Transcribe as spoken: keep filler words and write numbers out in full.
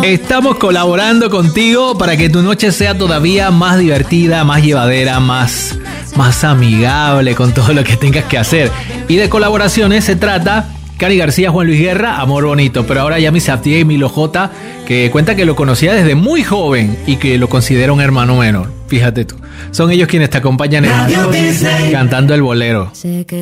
Estamos colaborando contigo para que tu noche sea todavía más divertida, más llevadera, más, más amigable con todo lo que tengas que hacer. Y de colaboraciones se trata Cari García, Juan Luis Guerra, Amor Bonito. Pero ahora Yami Saptier y Milo J, que cuenta que lo conocía desde muy joven y que lo considera un hermano menor. Fíjate tú. Son ellos quienes te acompañan en, cantando el bolero.